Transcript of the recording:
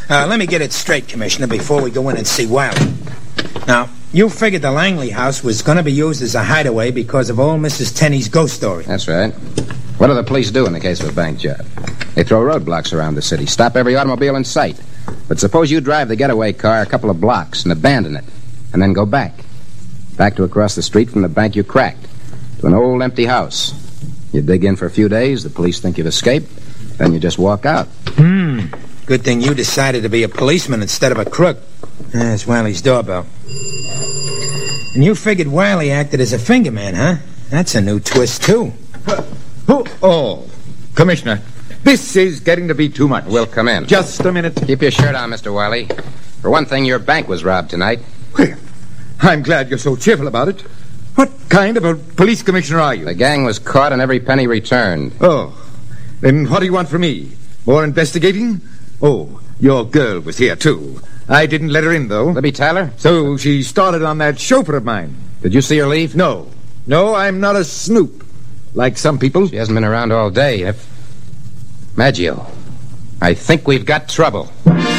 Let me get it straight, Commissioner, before we go in and see Wiley. Now, you figured the Langley house was going to be used as a hideaway because of old Mrs. Tenney's ghost story. That's right. What do the police do in the case of a bank job? They throw roadblocks around the city, stop every automobile in sight. But suppose you drive the getaway car a couple of blocks and abandon it, and then go back to across the street from the bank you cracked, to an old empty house. You dig in for a few days, the police think you've escaped, then you just walk out. Good thing you decided to be a policeman instead of a crook. There's Wiley's doorbell. And you figured Wiley acted as a fingerman, huh? That's a new twist, too. Oh, Commissioner, this is getting to be too much. We'll come in. Just a minute. Keep your shirt on, Mr. Wiley. For one thing, your bank was robbed tonight. Well, I'm glad you're so cheerful about it. What kind of a police commissioner are you? The gang was caught and every penny returned. Oh, then what do you want from me? More investigating? Oh, your girl was here, too. I didn't let her in, though. Libby Tyler? So she started on that chauffeur of mine. Did you see her leave? No, I'm not a snoop, like some people. She hasn't been around all day. Maggio, I think we've got trouble.